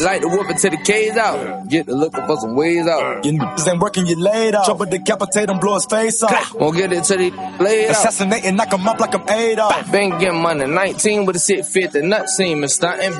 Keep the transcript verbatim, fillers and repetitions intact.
like to whoop it till the K's out. Get to looking for some ways out. Your niggas ain't working, you laid off. Trouble decapitate him, blow his face off. Won't get it till he laid out. Assassinate and knock him up like I'm Adolf. Been getting money, nineteen with a sit fit, the nut seam and stunting.